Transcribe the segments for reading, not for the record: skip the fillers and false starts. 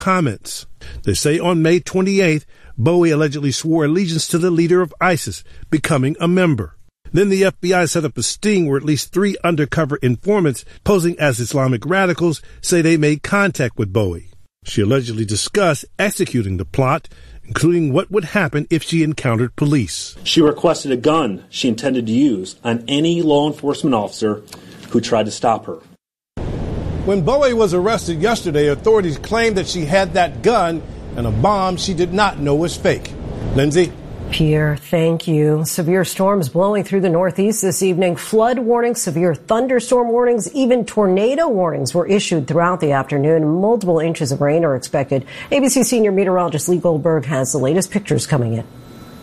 comments. They say on May 28th, Bowie allegedly swore allegiance to the leader of ISIS, becoming a member. Then the FBI set up a sting where at least 3 undercover informants posing as Islamic radicals say they made contact with Bowie. She allegedly discussed executing the plot, including what would happen if she encountered police. She requested a gun she intended to use on any law enforcement officer who tried to stop her. When Bowie was arrested yesterday, authorities claimed that she had that gun and a bomb she did not know was fake. Lindsay? Pierre, thank you. Severe storms blowing through the Northeast this evening. Flood warnings, severe thunderstorm warnings, even tornado warnings were issued throughout the afternoon. Multiple inches of rain are expected. ABC senior meteorologist Lee Goldberg has the latest pictures coming in.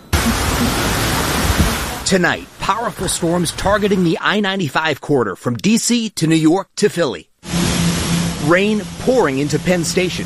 Tonight, powerful storms targeting the I-95 corridor from D.C. to New York to Philly. Rain pouring into Penn Station.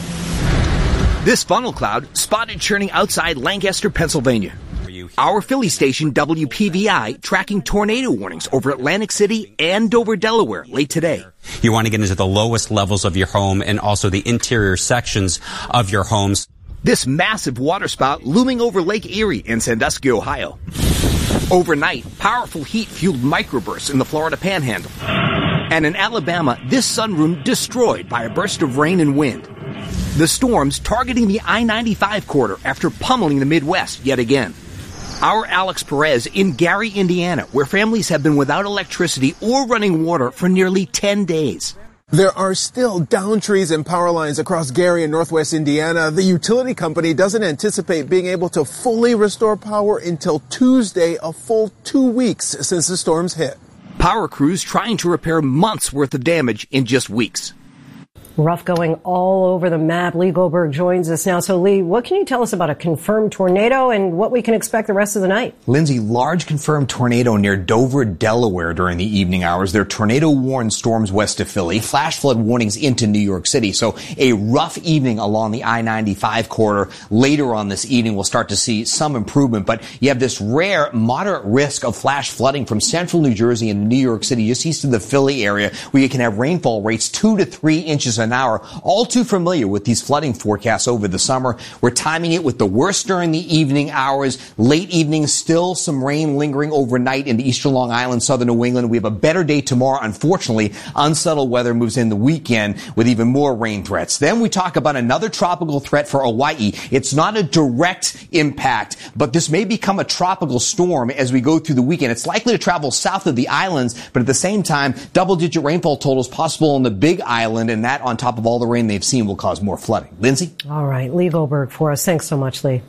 This funnel cloud spotted churning outside Lancaster, Pennsylvania. Our Philly station, WPVI, tracking tornado warnings over Atlantic City and Dover, Delaware, late today. You want to get into the lowest levels of your home and also the interior sections of your homes. This massive waterspout looming over Lake Erie in Sandusky, Ohio. Overnight, powerful heat fueled microbursts in the Florida Panhandle. And in Alabama, this sunroom destroyed by a burst of rain and wind. The storms targeting the I-95 corridor after pummeling the Midwest yet again. Our Alex Perez in Gary, Indiana, where families have been without electricity or running water for nearly 10 days. There are still downed trees and power lines across Gary and northwest Indiana. The utility company doesn't anticipate being able to fully restore power until Tuesday, a full 2 weeks since the storms hit. Power crews trying to repair months' worth of damage in just weeks. Rough going all over the map. Lee Goldberg joins us now. So, Lee, what can you tell us about a confirmed tornado and what we can expect the rest of the night? Lindsay, large confirmed tornado near Dover, Delaware during the evening hours. There are tornado-warned storms west of Philly, flash flood warnings into New York City. So a rough evening along the I-95 corridor. Later on this evening, we'll start to see some improvement. But you have this rare, moderate risk of flash flooding from central New Jersey and New York City, just east of the Philly area, where you can have rainfall rates 2 to 3 inches an hour. All too familiar with these flooding forecasts over the summer. We're timing it with the worst during the evening hours. Late evening, still some rain lingering overnight in eastern Long Island, southern New England. We have a better day tomorrow. Unfortunately, unsettled weather moves in the weekend with even more rain threats. Then we talk about another tropical threat for Hawaii. It's not a direct impact, but this may become a tropical storm as we go through the weekend. It's likely to travel south of the islands, but at the same time, double-digit rainfall totals possible on the Big Island, and that on top of all the rain they've seen will cause more flooding. Lindsay? All right. Lee Goldberg for us. Thanks so much, Lee.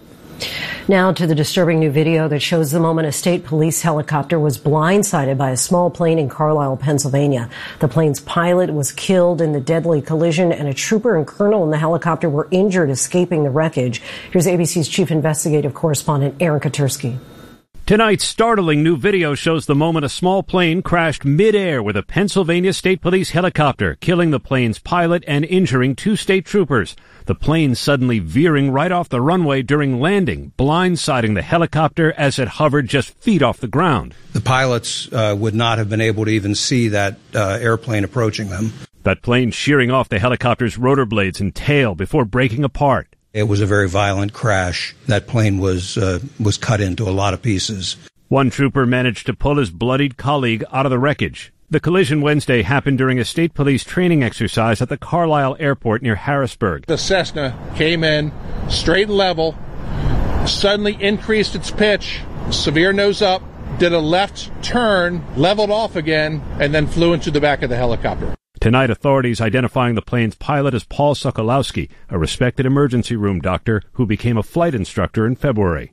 Now to the disturbing new video that shows the moment a state police helicopter was blindsided by a small plane in Carlisle, Pennsylvania. The plane's pilot was killed in the deadly collision, and a trooper and colonel in the helicopter were injured escaping the wreckage. Here's ABC's chief investigative correspondent, Aaron Katursky. Tonight's startling new video shows the moment a small plane crashed mid-air with a Pennsylvania State Police helicopter, killing the plane's pilot and injuring 2 state troopers. The plane suddenly veering right off the runway during landing, blindsiding the helicopter as it hovered just feet off the ground. The pilots would not have been able to even see that airplane approaching them. That plane shearing off the helicopter's rotor blades and tail before breaking apart. It was a very violent crash. That plane was cut into a lot of pieces. One trooper managed to pull his bloodied colleague out of the wreckage. The collision Wednesday happened during a state police training exercise at the Carlisle Airport near Harrisburg. The Cessna came in straight and level, suddenly increased its pitch, severe nose up, did a left turn, leveled off again, and then flew into the back of the helicopter. Tonight, authorities identifying the plane's pilot as Paul Sokolowski, a respected emergency room doctor who became a flight instructor in February.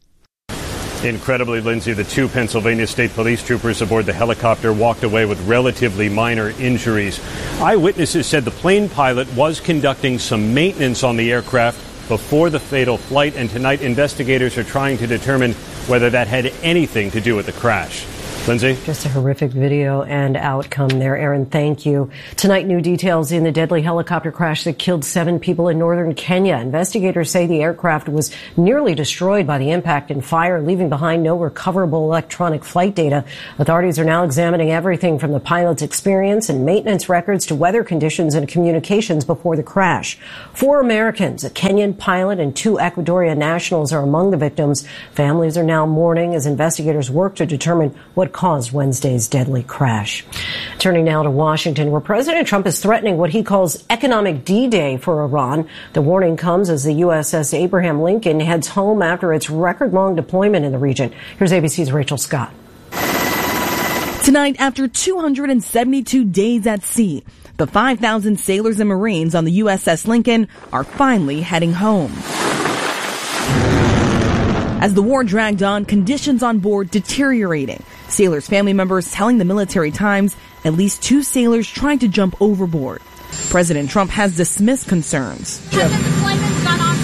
Incredibly, Lindsay, the 2 Pennsylvania State Police troopers aboard the helicopter walked away with relatively minor injuries. Eyewitnesses said the plane pilot was conducting some maintenance on the aircraft before the fatal flight, and tonight investigators are trying to determine whether that had anything to do with the crash. Lindsay? Just a horrific video and outcome there. Aaron, thank you. Tonight, new details in the deadly helicopter crash that killed 7 people in northern Kenya. Investigators say the aircraft was nearly destroyed by the impact and fire, leaving behind no recoverable electronic flight data. Authorities are now examining everything from the pilot's experience and maintenance records to weather conditions and communications before the crash. 4 Americans, a Kenyan pilot and 2 Ecuadorian nationals are among the victims. Families are now mourning as investigators work to determine what caused Wednesday's deadly crash. Turning now to Washington, where President Trump is threatening what he calls economic D-Day for Iran. The warning comes as the USS Abraham Lincoln heads home after its record-long deployment in the region. Here's ABC's Rachel Scott. Tonight, after 272 days at sea, the 5,000 sailors and Marines on the USS Lincoln are finally heading home. As the war dragged on, conditions on board deteriorating. Sailors' family members telling the Military Times at least 2 sailors tried to jump overboard. President Trump has dismissed concerns. Has the deployment gone on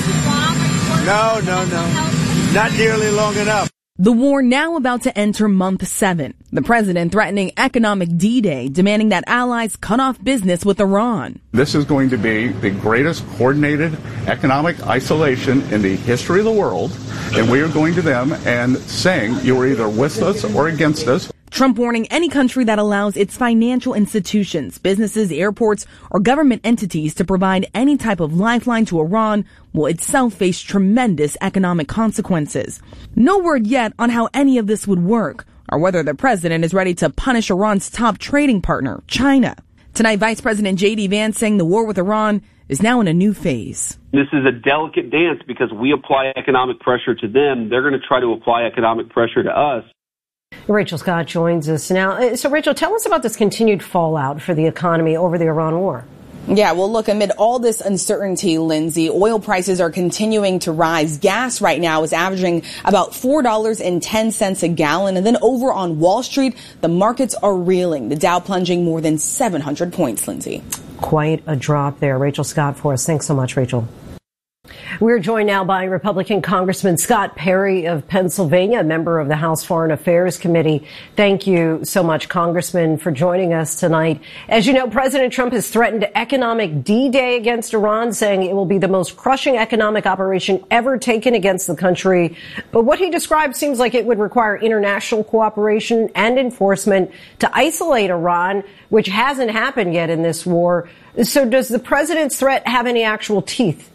too long? No. Not nearly long enough. The war now about to enter month 7. The president threatening economic D-Day, demanding that allies cut off business with Iran. This is going to be the greatest coordinated economic isolation in the history of the world, and we are going to them and saying you are either with us or against us. Trump warning any country that allows its financial institutions, businesses, airports, or government entities to provide any type of lifeline to Iran will itself face tremendous economic consequences. No word yet on how any of this would work, or whether the president is ready to punish Iran's top trading partner, China. Tonight, Vice President J.D. Vance saying the war with Iran is now in a new phase. This is a delicate dance because we apply economic pressure to them. They're going to try to apply economic pressure to us. Rachel Scott joins us now. So, Rachel, tell us about this continued fallout for the economy over the Iran war. Yeah, well, look, amid all this uncertainty, Lindsay, oil prices are continuing to rise. Gas right now is averaging about $4.10 a gallon. And then over on Wall Street, the markets are reeling. The Dow plunging more than 700 points, Lindsay. Quite a drop there. Rachel Scott for us. Thanks so much, Rachel. We're joined now by Republican Congressman Scott Perry of Pennsylvania, a member of the House Foreign Affairs Committee. Thank you so much, Congressman, for joining us tonight. As you know, President Trump has threatened economic D-Day against Iran, saying it will be the most crushing economic operation ever taken against the country. But what he described seems like it would require international cooperation and enforcement to isolate Iran, which hasn't happened yet in this war. So does the president's threat have any actual teeth?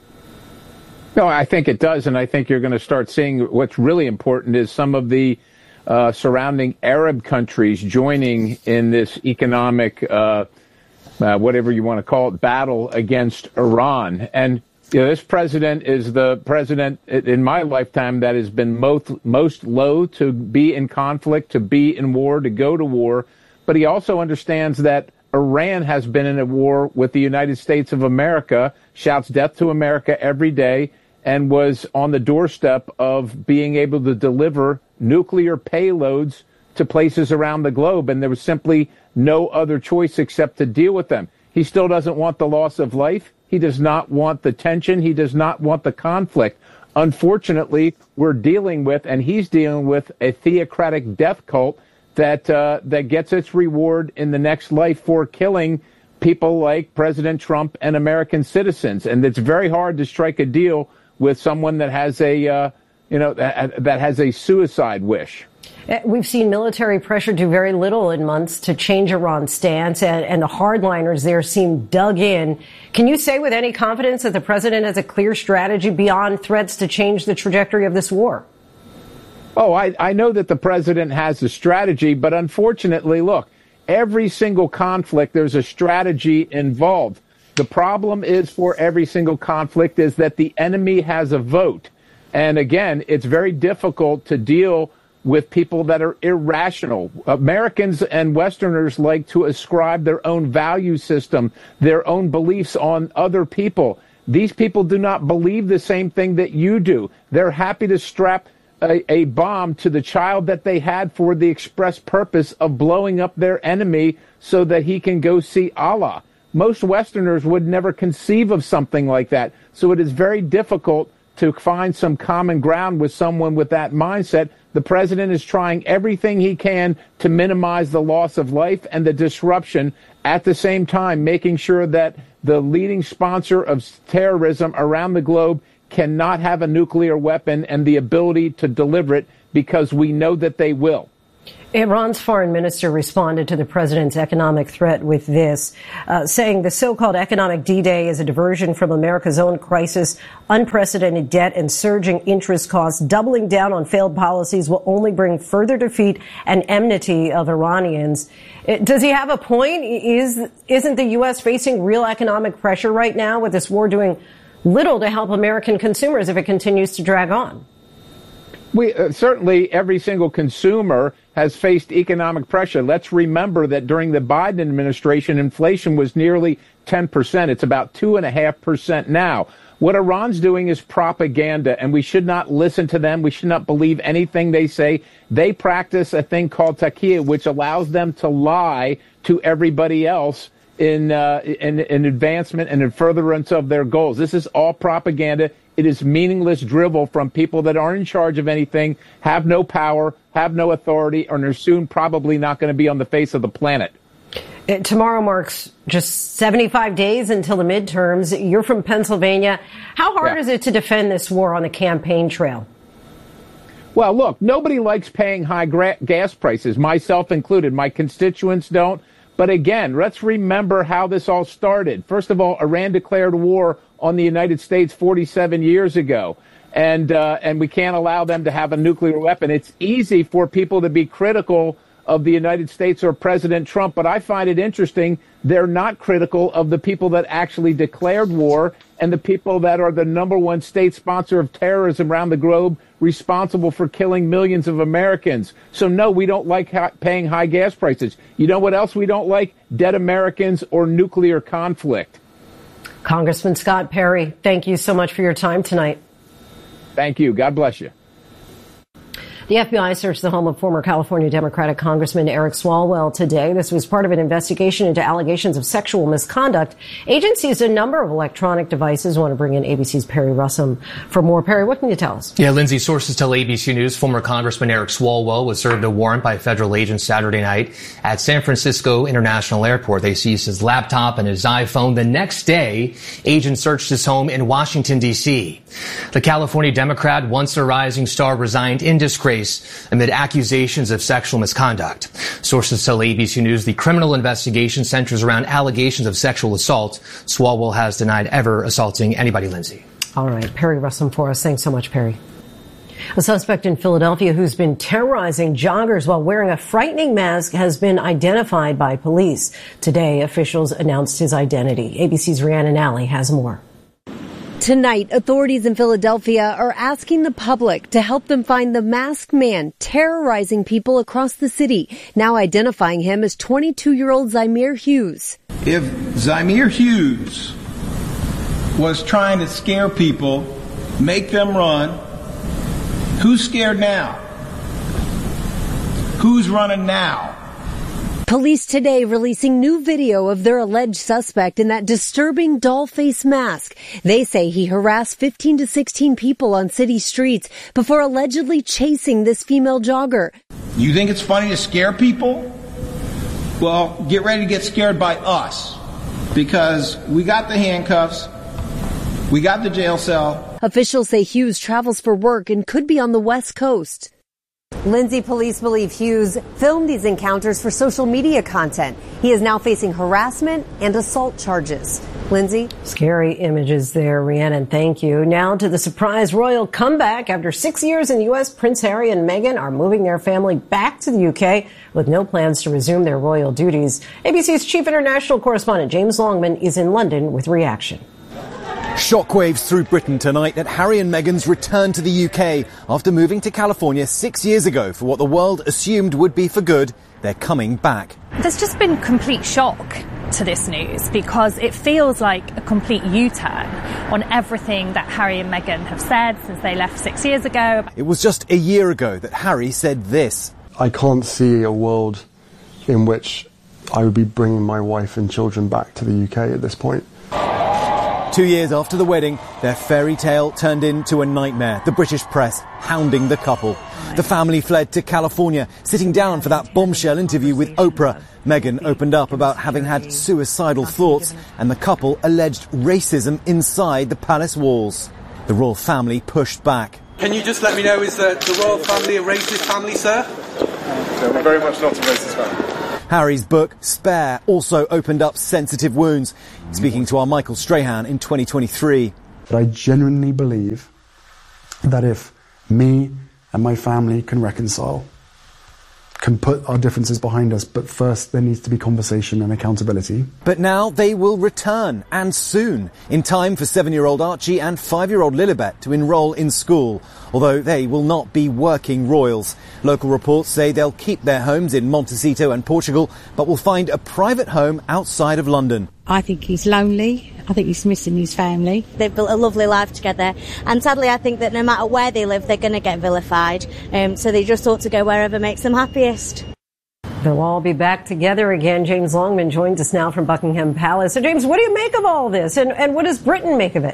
No, I think it does, and I think you're going to start seeing what's really important is some of the surrounding Arab countries joining in this economic, whatever you want to call it, battle against Iran. And this president is the president in my lifetime that has been most loath to be in conflict, to be in war, to go to war. But he also understands that Iran has been in a war with the United States of America, shouts death to America every day, and was on the doorstep of being able to deliver nuclear payloads to places around the globe. And there was simply no other choice except to deal with them. He still doesn't want the loss of life. He does not want the tension. He does not want the conflict. Unfortunately, we're dealing with, and he's dealing with, a theocratic death cult that gets its reward in the next life for killing people like President Trump and American citizens. And it's very hard to strike a deal with someone that has that has a suicide wish. We've seen military pressure do very little in months to change Iran's stance, and the hardliners there seem dug in. Can you say with any confidence that the president has a clear strategy beyond threats to change the trajectory of this war? Oh, I know that the president has a strategy, but unfortunately, look, every single conflict, there's a strategy involved. The problem is for every single conflict is that the enemy has a vote. And again, it's very difficult to deal with people that are irrational. Americans and Westerners like to ascribe their own value system, their own beliefs on other people. These people do not believe the same thing that you do. They're happy to strap a bomb to the child that they had for the express purpose of blowing up their enemy so that he can go see Allah. Most Westerners would never conceive of something like that. So it is very difficult to find some common ground with someone with that mindset The president is trying everything he can to minimize the loss of life and the disruption, at the same time making sure that the leading sponsor of terrorism around the globe cannot have a nuclear weapon and the ability to deliver it, because we know that they will. Iran's foreign minister responded to the president's economic threat with this, saying the so-called economic D-Day is a diversion from America's own crisis. Unprecedented debt and surging interest costs, doubling down on failed policies will only bring further defeat and enmity of Iranians. Does he have a point? Isn't the U.S. facing real economic pressure right now, with this war doing little to help American consumers if it continues to drag on? We certainly, every single consumer has faced economic pressure. Let's remember that during the Biden administration, inflation was nearly 10%. It's about 2.5% now. What Iran's doing is propaganda, and we should not listen to them. We should not believe anything they say. They practice a thing called taqiyya, which allows them to lie to everybody else in advancement and in furtherance of their goals. This is all propaganda. It is meaningless drivel from people that aren't in charge of anything, have no power, have no authority, and are soon probably not going to be on the face of the planet. Tomorrow marks just 75 days until the midterms. You're from Pennsylvania. How hard is it to defend this war on the campaign trail? Well, look, nobody likes paying high gas prices, myself included. My constituents don't. But again, let's remember how this all started. First of all, Iran declared war on the United States 47 years ago, and we can't allow them to have a nuclear weapon. It's easy for people to be critical of the United States or President Trump, but I find it interesting they're not critical of the people that actually declared war and the people that are the number one state sponsor of terrorism around the globe, responsible for killing millions of Americans. So no, we don't like paying high gas prices. You know what else we don't like? Dead Americans or nuclear conflict. Congressman Scott Perry, thank you so much for your time tonight. Thank you. God bless you. The FBI searched the home of former California Democratic Congressman Eric Swalwell today. This was part of an investigation into allegations of sexual misconduct. Agents used a number of electronic devices. I want to bring in ABC's Perry Russum for more. Perry, what can you tell us? Yeah, Lindsay, sources tell ABC News former Congressman Eric Swalwell was served a warrant by federal agents Saturday night at San Francisco International Airport. They seized his laptop and his iPhone. The next day, agents searched his home in Washington, D.C. The California Democrat, once a rising star, resigned in disgrace amid accusations of sexual misconduct. Sources tell ABC News the criminal investigation centers around allegations of sexual assault. Swalwell has denied ever assaulting anybody, Lindsay. All right. Perry Russum for us. Thanks so much, Perry. A suspect in Philadelphia who's been terrorizing joggers while wearing a frightening mask has been identified by police. Today, officials announced his identity. ABC's Rhiannon Alley has more. Tonight, authorities in Philadelphia are asking the public to help them find the masked man terrorizing people across the city, now identifying him as 22-year-old Zymir Hughes. If Zymir Hughes was trying to scare people, make them run, who's scared now? Who's running now? Police today releasing new video of their alleged suspect in that disturbing doll face mask. They say he harassed 15 to 16 people on city streets before allegedly chasing this female jogger. You think it's funny to scare people? Well, get ready to get scared by us, because we got the handcuffs, we got the jail cell. Officials say Hughes travels for work and could be on the West Coast. Lindsay, police believe Hughes filmed these encounters for social media content. He is now facing harassment and assault charges. Lindsay? Scary images there, Rhiannon. Thank you. Now to the surprise royal comeback. After 6 years in the U.S., Prince Harry and Meghan are moving their family back to the U.K. with no plans to resume their royal duties. ABC's chief international correspondent James Longman is in London with reaction. Shockwaves through Britain tonight at Harry and Meghan's return to the UK. After moving to California 6 years ago for what the world assumed would be for good, they're coming back. There's just been complete shock to this news because it feels like a complete U-turn on everything that Harry and Meghan have said since they left 6 years ago. It was just a year ago that Harry said this. I can't see a world in which I would be bringing my wife and children back to the UK at this point. 2 years after the wedding, their fairy tale turned into a nightmare. The British press hounding the couple. The family fled to California, sitting down for that bombshell interview with Oprah. Meghan opened up about having had suicidal thoughts, and the couple alleged racism inside the palace walls. The royal family pushed back. Can you just let me know, is the royal family a racist family, sir? No, we're very much not a racist family. Harry's book, Spare, also opened up sensitive wounds, speaking to our Michael Strahan in 2023. But I genuinely believe that if me and my family can reconcile, can put our differences behind us, but first there needs to be conversation and accountability. But now they will return, and soon, in time for 7-year-old Archie and 5-year-old Lilibet to enrol in school, although they will not be working royals. Local reports say they'll keep their homes in Montecito and Portugal, but will find a private home outside of London. I think he's lonely. I think he's missing his family. They've built a lovely life together, and sadly I think that no matter where they live, they're going to get vilified, so they just ought to go wherever makes them happiest. They'll all be back together again. James Longman joins us now from Buckingham Palace. So James, what do you make of all this, and what does Britain make of it?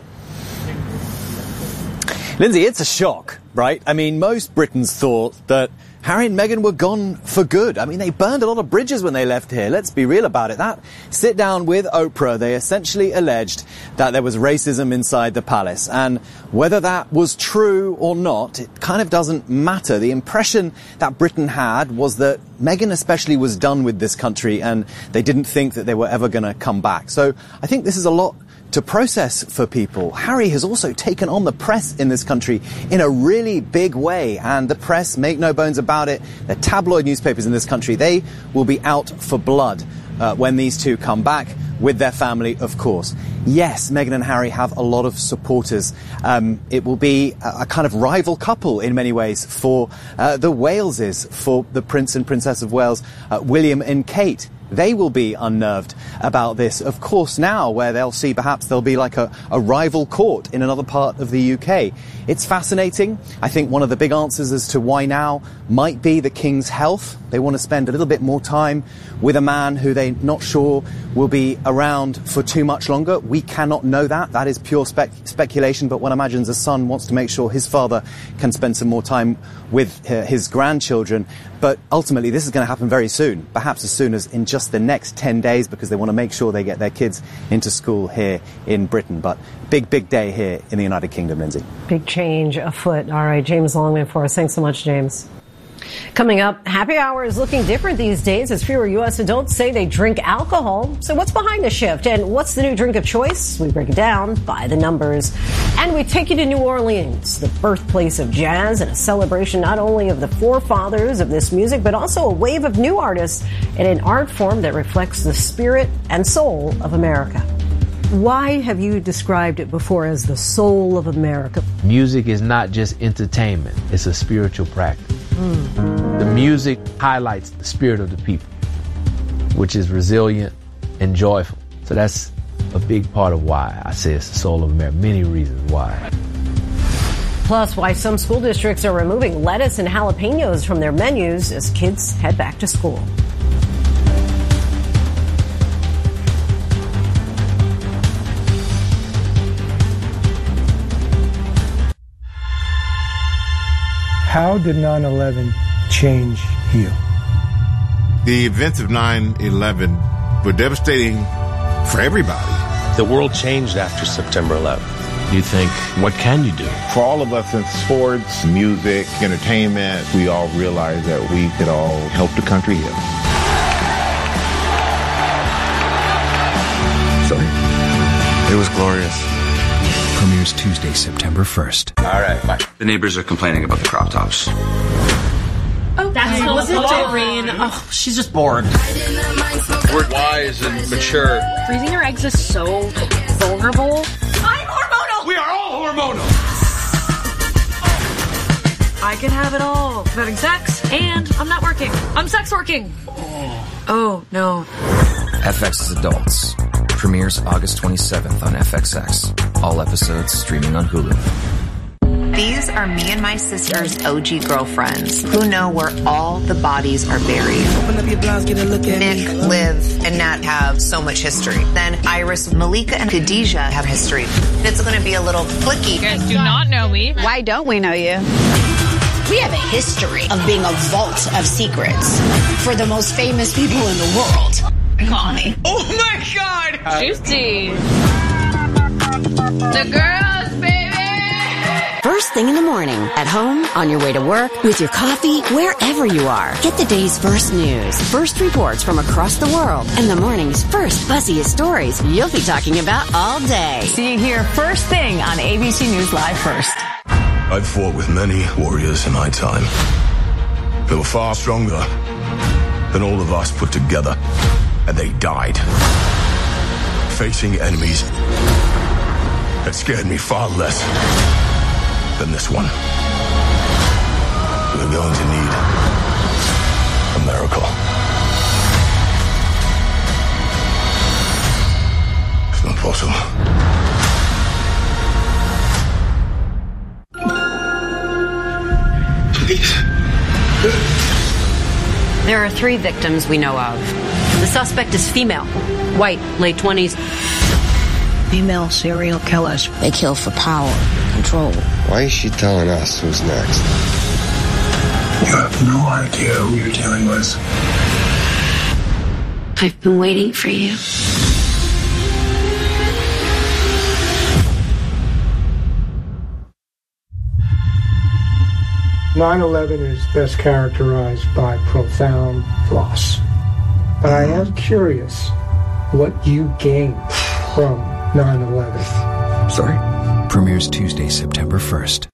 Lindsay, it's a shock, right? I mean, most Britons thought that Harry and Meghan were gone for good. I mean, they burned a lot of bridges when they left here. Let's be real about it. That sit down with Oprah, they essentially alleged that there was racism inside the palace. And whether that was true or not, it kind of doesn't matter. The impression that Britain had was that Meghan especially was done with this country, and they didn't think that they were ever going to come back. So I think this is a lot to process for people. Harry has also taken on the press in this country in a really big way, and the press, make no bones about it, the tabloid newspapers in this country, they will be out for blood when these two come back with their family, of course. Yes, Meghan and Harry have a lot of supporters. It will be a kind of rival couple in many ways for the Waleses, for the Prince and Princess of Wales, William and Kate. They will be unnerved about this, of course, now, where they'll see perhaps there'll be like a rival court in another part of the UK. It's fascinating. I think one of the big answers as to why now might be the King's health. They want to spend a little bit more time with a man who they're not sure will be around for too much longer. We cannot know that. That is pure speculation, but one imagines a son wants to make sure his father can spend some more time with his grandchildren. But ultimately, this is going to happen very soon, perhaps as soon as in just the next 10 days, because they want to make sure they get their kids into school here in Britain. But big day here in the United Kingdom, Lindsay. Big change afoot. All right, James Longman for us. Thanks so much, James. Coming up, happy hour is looking different these days as fewer U.S. adults say they drink alcohol. So what's behind the shift, and what's the new drink of choice? We break it down by the numbers. And we take you to New Orleans, the birthplace of jazz, and a celebration not only of the forefathers of this music, but also a wave of new artists in an art form that reflects the spirit and soul of America. Why have you described it before as the soul of America? Music is not just entertainment, it's a spiritual practice. The music highlights the spirit of the people, which is resilient and joyful. So that's a big part of why I say it's the soul of America. Many reasons why. Plus, why some school districts are removing lettuce and jalapenos from their menus as kids head back to school. How did 9/11 change you? The events of 9/11 were devastating for everybody. The world changed after September 11th. You think, what can you do? For all of us in sports, music, entertainment, we all realized that we could all help the country heal. Sorry. It was glorious. Premieres Tuesday, September 1st. All right, bye. The neighbors are complaining about the crop tops. Oh, that's so was it Doreen? Oh, she's just bored. We're wise and mature. Freezing your eggs is so vulnerable. I'm hormonal! We are all hormonal! I can have it all. Having sex, and I'm not working. I'm sex working. Oh, no. FX's Adults. Premieres August 27th on FXX. All episodes streaming on Hulu. These are me and my sister's OG girlfriends who know where all the bodies are buried. Open up your blinds, get a look at Nick, Liv, and Nat have so much history. Then Iris, Malika, and Khadijah have history. It's going to be a little flicky. You guys do not know me. Why don't we know you? We have a history of being a vault of secrets for the most famous people in the world. Call me. Oh my God! Juicy. The girls, baby! First thing in the morning, at home, on your way to work, with your coffee, wherever you are. Get the day's first news, first reports from across the world, and the morning's first buzziest stories you'll be talking about all day. See you here first thing on ABC News Live First. I've fought with many warriors in my time. They were far stronger than all of us put together, and they died facing enemies that scared me far less than this one. We're going to need a miracle. It's not possible. Please. There are 3 victims we know of. The suspect is female, white, late 20s. Female serial killers. They kill for power, control. Why is she telling us who's next? You have no idea who you're dealing with. I've been waiting for you. "9/11 is best characterized by profound loss. But I am curious what you gained from 9/11. Sorry? Premieres Tuesday, September 1st.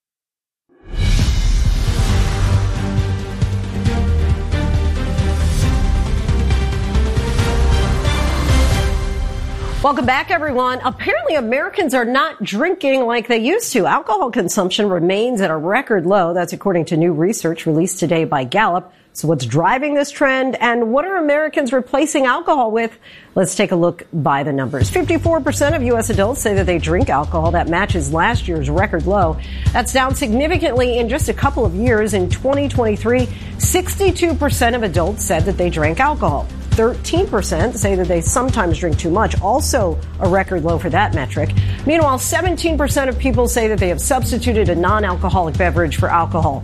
Welcome back, everyone. Apparently, Americans are not drinking like they used to. Alcohol consumption remains at a record low. That's according to new research released today by Gallup. So what's driving this trend, and what are Americans replacing alcohol with? Let's take a look by the numbers. 54% of U.S. adults say that they drink alcohol. That matches last year's record low. That's down significantly in just a couple of years. In 2023, 62% of adults said that they drank alcohol. 13% say that they sometimes drink too much, also a record low for that metric. Meanwhile, 17% of people say that they have substituted a non-alcoholic beverage for alcohol.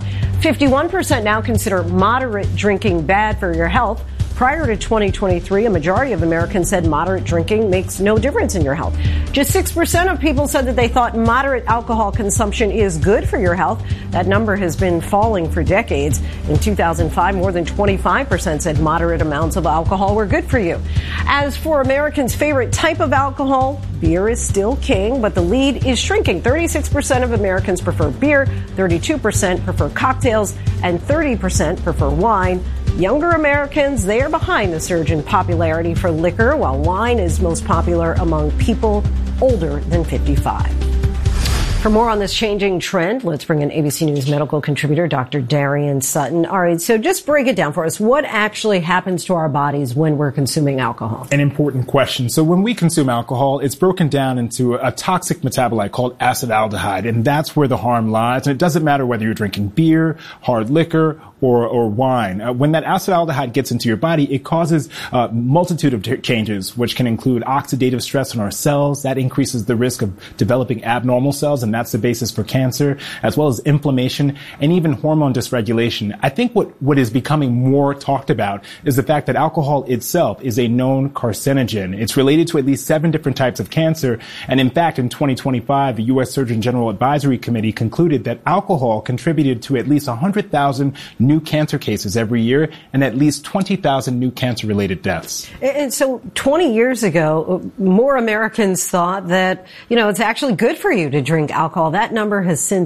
51% now consider moderate drinking bad for your health. Prior to 2023, a majority of Americans said moderate drinking makes no difference in your health. Just 6% of people said that they thought moderate alcohol consumption is good for your health. That number has been falling for decades. In 2005, more than 25% said moderate amounts of alcohol were good for you. As for Americans' favorite type of alcohol, beer is still king, but the lead is shrinking. 36% of Americans prefer beer, 32% prefer cocktails, and 30% prefer wine. Younger Americans, they are behind the surge in popularity for liquor, while wine is most popular among people older than 55. For more on this changing trend, let's bring in ABC News medical contributor Dr. Darian Sutton. All right, so just break it down for us. What actually happens to our bodies when we're consuming alcohol? An important question. So when we consume alcohol, it's broken down into a toxic metabolite called acetaldehyde, and that's where the harm lies. And it doesn't matter whether you're drinking beer, hard liquor, or wine. When that acetaldehyde gets into your body, it causes a multitude of changes, which can include oxidative stress on our cells. That increases the risk of developing abnormal cells, and that's the basis for cancer, as well as inflammation and even hormone dysregulation. I think what is becoming more talked about is the fact that alcohol itself is a known carcinogen. It's related to at least 7 different types of cancer. And in fact, in 2025, the U.S. Surgeon General Advisory Committee concluded that alcohol contributed to at least 100,000 new cancer cases every year and at least 20,000 new cancer-related deaths. And so 20 years ago, more Americans thought that, it's actually good for you to drink alcohol. That number has since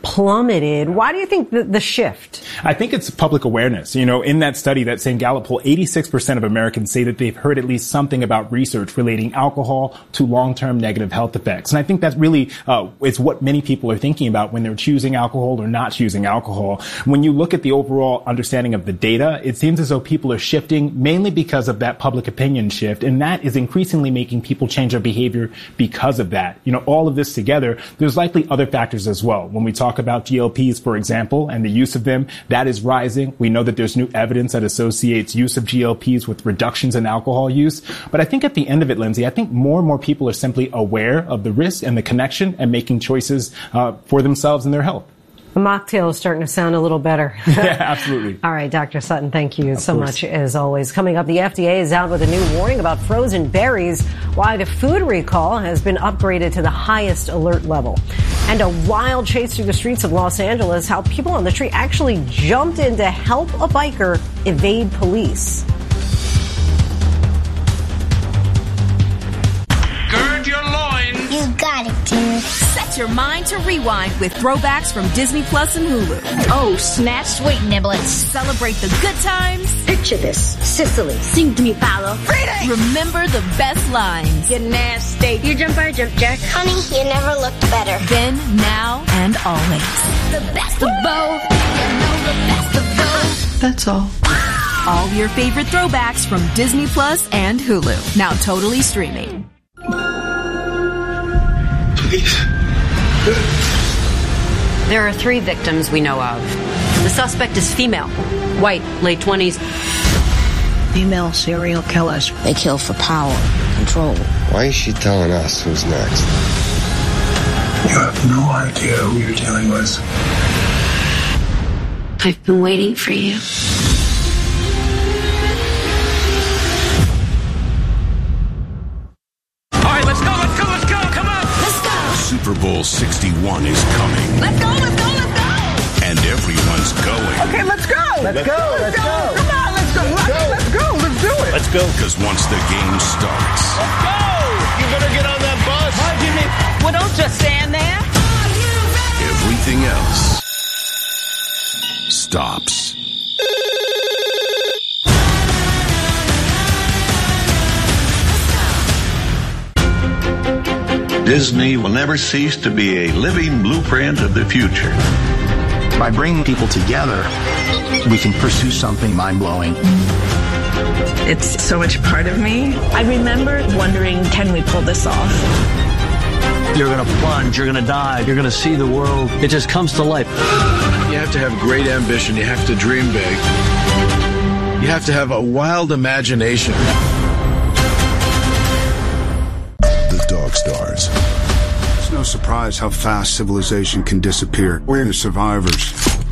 plummeted. Why do you think the shift? I think it's public awareness. You know, in that study, that same Gallup poll, 86% of Americans say that they've heard at least something about research relating alcohol to long-term negative health effects. And I think that's really, it's what many people are thinking about when they're choosing alcohol or not choosing alcohol. When you look at the overall understanding of the data, it seems as though people are shifting mainly because of that public opinion shift. And that is increasingly making people change their behavior because of that. You know, all of this together, there's likely other factors as well. When we talk about GLPs, for example, and the use of them, that is rising. We know that there's new evidence that associates use of GLPs with reductions in alcohol use. But I think at the end of it, Lindsay, I think more and more people are simply aware of the risk and the connection and making choices for themselves and their health. The mocktail is starting to sound a little better. Yeah, absolutely. All right, Dr. Sutton, thank you so much as always. Coming up, the FDA is out with a new warning about frozen berries, why the food recall has been upgraded to the highest alert level. And a wild chase through the streets of Los Angeles, how people on the street actually jumped in to help a biker evade police. Gird your loins. You got it, dude. Set your mind to rewind with throwbacks from Disney Plus and Hulu. Oh, snap, sweet niblets. Celebrate the good times. Picture this. Sicily. Sing to me, Paolo. Remember the best lines. Get nasty. You jump, I jump, Jack. Honey, you never looked better. Then, now, and always. The best of both. You know the best of both. That's all. All your favorite throwbacks from Disney Plus and Hulu. Now totally streaming. Please. There are 3 victims we know of. The suspect is female, white, late 20s. Female serial killers. They kill for power, control. Why is she telling us who's next? You have no idea who you're dealing with. I've been waiting for you. Super Bowl 61 is coming. Let's go, let's go, let's go! And everyone's going. Okay, let's go! Let's go, let's go! Come on, let's go! Let's go, let's do it! Let's go. Because once the game starts... Let's go! You better get on that bus! Well, don't just stand there. Everything else... stops. Disney will never cease to be a living blueprint of the future. By bringing people together, we can pursue something mind-blowing. It's so much part of me. I remember wondering, can we pull this off? You're going to plunge, you're going to dive, you're going to see the world. It just comes to life. You have to have great ambition. You have to dream big. You have to have a wild imagination. Dog Stars. It's no surprise how fast civilization can disappear. We're the survivors.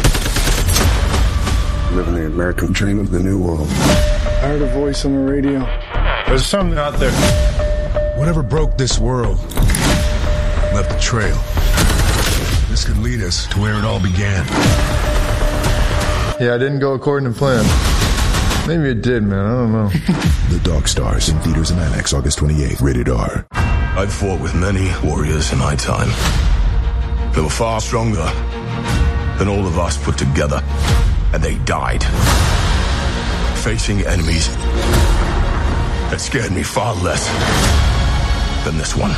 Living the American dream of the new world. I heard a voice on the radio. There's something out there. Whatever broke this world left a trail. This could lead us to where it all began. Yeah, I didn't go according to plan. Maybe it did, man. I don't know. The Dog Stars in theaters and IMAX August 28th. Rated R. I'd fought with many warriors in my time. They were far stronger than all of us put together, and they died facing enemies that scared me far less than this one.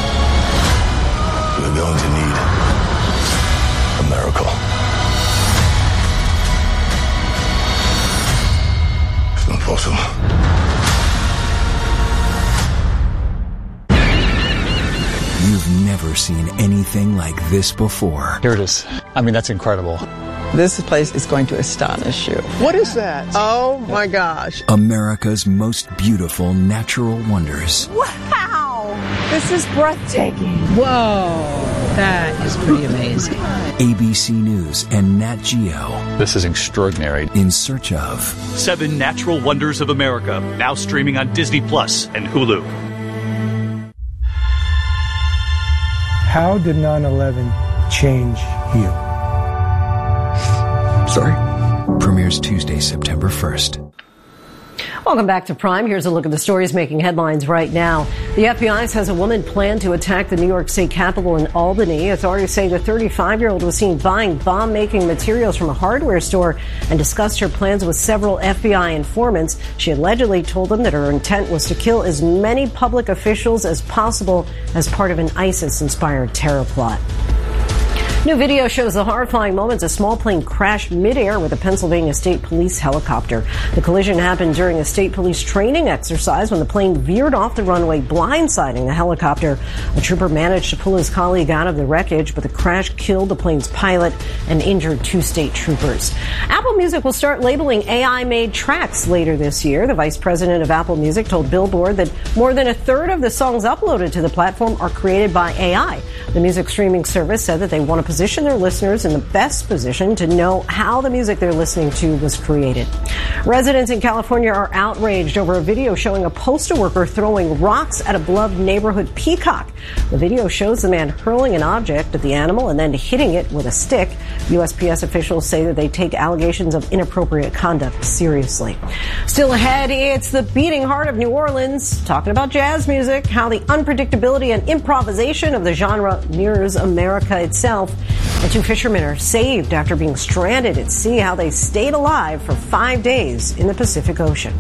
We're going to need a miracle. It's not possible. You've never seen anything like this before. Here it is. I mean, that's incredible. This place is going to astonish you. What is that? Oh my gosh. America's most beautiful natural wonders. Wow! This is breathtaking. Whoa! That is pretty amazing. ABC News and Nat Geo. This is extraordinary. In search of 7 Natural Wonders of America, now streaming on Disney Plus and Hulu. How did 9/11 change you? Sorry? Premieres Tuesday, September 1st. Welcome back to Prime. Here's a look at the stories making headlines right now. The FBI says a woman planned to attack the New York State Capitol in Albany. Authorities say the 35-year-old was seen buying bomb-making materials from a hardware store and discussed her plans with several FBI informants. She allegedly told them that her intent was to kill as many public officials as possible as part of an ISIS-inspired terror plot. New video shows the horrifying moments a small plane crashed midair with a Pennsylvania State Police helicopter. The collision happened during a state police training exercise when the plane veered off the runway, blindsiding the helicopter. A trooper managed to pull his colleague out of the wreckage, but the crash killed the plane's pilot and injured 2 state troopers. Apple Music will start labeling AI-made tracks later this year. The vice president of Apple Music told Billboard that more than a third of the songs uploaded to the platform are created by AI. The music streaming service said that they want to position their listeners in the best position to know how the music they're listening to was created. Residents in California are outraged over a video showing a postal worker throwing rocks at a beloved neighborhood peacock. The video shows the man hurling an object at the animal and then hitting it with a stick. USPS officials say that they take allegations of inappropriate conduct seriously. Still ahead, it's the beating heart of New Orleans, talking about jazz music, how the unpredictability and improvisation of the genre mirrors America itself. And 2 fishermen are saved after being stranded at sea, how they stayed alive for 5 days in the Pacific Ocean.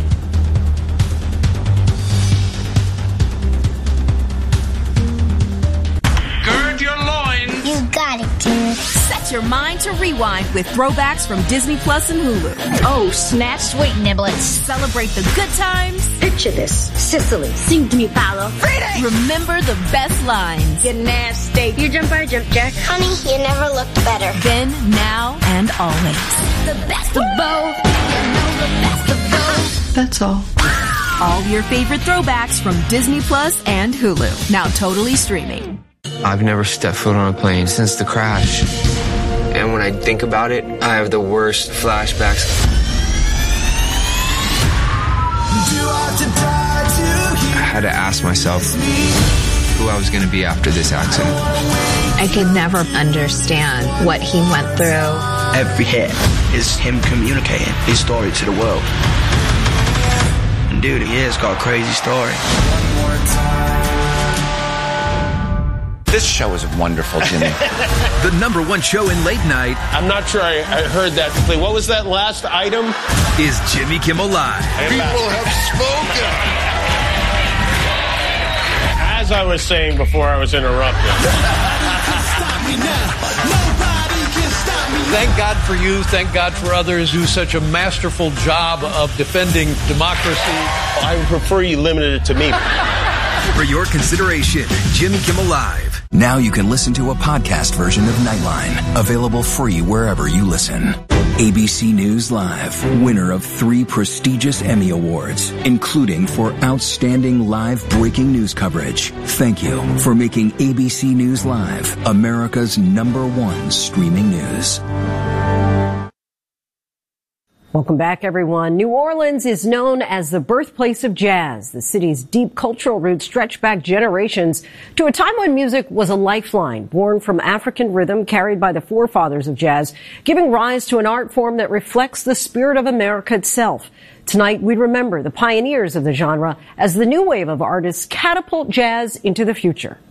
Gird your loins. You got it, Jimmy. Set your mind to rewind with throwbacks from Disney Plus and Hulu. Oh, snatched wait niblets. Celebrate the good times. Picture this. Sicily. Sing to me, Paolo. Remember the best lines. You're nasty. You jump, I jump, Jack. Honey, you never looked better. Then, now, and always. The best of both. You know the best of both. That's all. All your favorite throwbacks from Disney Plus and Hulu. Now totally streaming. I've never stepped foot on a plane since the crash. And when I think about it, I have the worst flashbacks. I had to ask myself who I was going to be after this accident. I could never understand what he went through. Every hit is him communicating his story to the world. And dude, he has got a crazy story. This show is wonderful, Jimmy. The #1 show in late night. I'm not sure I heard that completely. What was that last item? Is Jimmy Kimmel Live. People have spoken. As I was saying before I was interrupted. Thank God for you. Thank God for others who do such a masterful job of defending democracy. I would prefer you limited it to me. For your consideration, Jimmy Kimmel Live. Now you can listen to a podcast version of Nightline, available free wherever you listen. ABC News Live, winner of 3 prestigious Emmy Awards, including for outstanding live breaking news coverage. Thank you for making ABC News Live America's #1 streaming news. Welcome back, everyone. New Orleans is known as the birthplace of jazz. The city's deep cultural roots stretch back generations to a time when music was a lifeline, born from African rhythm carried by the forefathers of jazz, giving rise to an art form that reflects the spirit of America itself. Tonight, we remember the pioneers of the genre as the new wave of artists catapult jazz into the future.